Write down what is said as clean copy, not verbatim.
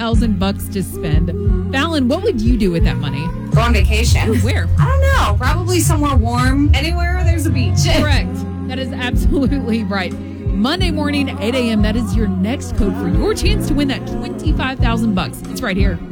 $25,000 to spend. Fallon, what would you do with that money? Go on vacation. Where? I don't know. Probably somewhere warm. Anywhere where there's a beach. Correct. That is absolutely right. Monday morning, 8 a.m. That is your next code for your chance to win that $25,000. It's right here.